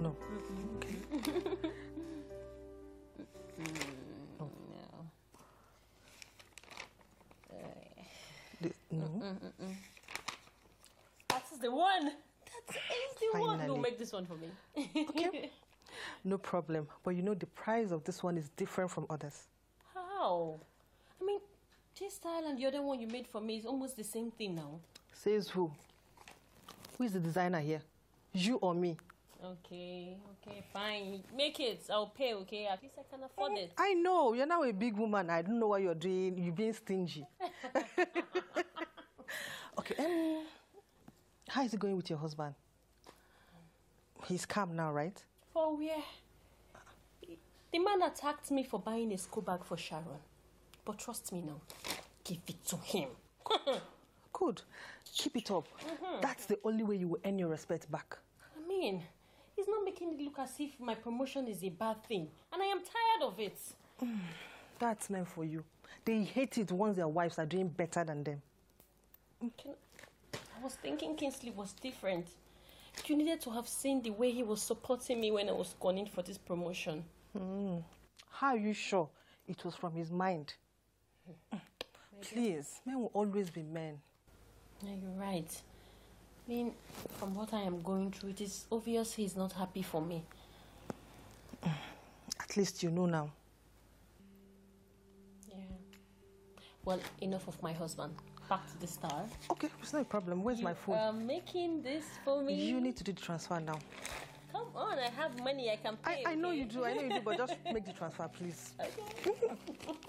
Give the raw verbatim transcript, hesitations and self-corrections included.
No. Mm-mm. Okay. No. No. The, no. Mm-mm, mm-mm. That's the one. That's the one. No, make this one for me. Okay. No problem. But you know the price of this one is different from others. How? I mean, this style and the other one you made for me is almost the same thing now. Says who? Who is the designer here? You or me? Okay, okay, fine. Make it. I'll pay, okay? At least I can afford it. I know. You're now a big woman. I don't know what you're doing. You're being stingy. Okay. Um, how is it going with your husband? He's calm now, right? For where? The man attacked me for buying a school bag for Sharon. But trust me now. Give it to him. Good. Keep it up. Mm-hmm. That's the only way you will earn your respect back. I mean, he's not making it look as if my promotion is a bad thing. And I am tired of it. Mm, that's meant for you. They hate it once their wives are doing better than them. Can, I was thinking Kingsley was different. You needed to have seen the way he was supporting me when I was gunning for this promotion. Mm. How are you sure it was from his mind? Please, men will always be men. Yeah, you're right. I mean, from what I am going through, it is obvious he's not happy for me. At least you know now. Yeah. Well, enough of my husband. Back to the star. Okay, it's not a problem. Where's you my phone? You are making this for me. You need to do the transfer now. Come on, I have money I can pay. I, I okay? know you do, I know you do, but just make the transfer, please. Okay.